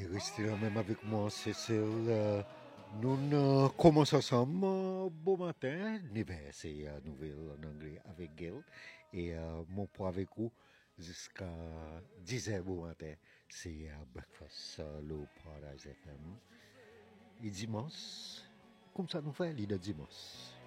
restez là même avec moi, Cécile. Nous commençons ensemble. Bon matin. C'est nouvelle en anglais avec Gail. Et mon point avec vous jusqu'à 10h bon matin. C'est Breakfast le Paradise FM. Et dimanche, comme ça nous fait, l'idée dimanche.